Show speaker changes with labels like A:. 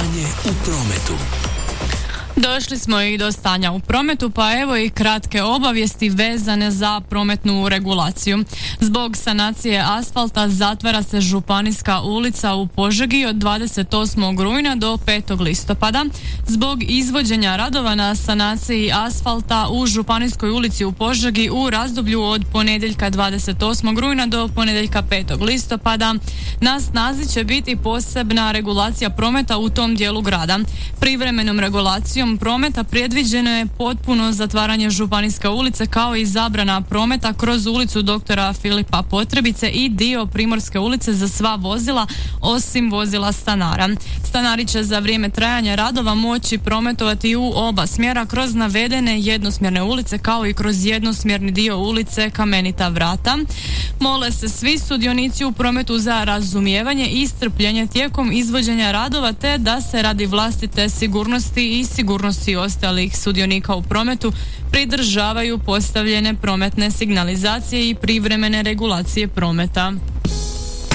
A: Stanje u prometu.
B: Došli smo i do stanja u prometu, pa evo i kratke obavijesti vezane za prometnu regulaciju. Zbog sanacije asfalta zatvara se Županijska ulica u Požegi od 28. rujna do 5. listopada. Zbog izvođenja radova na sanaciji asfalta u Županijskoj ulici u Požegi u razdoblju od ponedjeljka 28. rujna do ponedjeljka 5. listopada na snazi će biti posebna regulacija prometa u tom dijelu grada. Privremenom regulacijom prometa predviđeno je potpuno zatvaranje Županijske ulice kao i zabrana prometa kroz ulicu doktora Filipa Potrebice i dio Primorske ulice za sva vozila osim vozila stanara. Stanari će za vrijeme trajanja radova moći prometovati u oba smjera kroz navedene jednosmjerne ulice kao i kroz jednosmjerni dio ulice Kamenita vrata. Mole se svi sudionici u prometu za razumijevanje i strpljenje tijekom izvođenja radova te da se radi vlastite sigurnosti i sigurnosti ostalih sudionika u prometu pridržavaju postavljene prometne signalizacije i privremene regulacije prometa.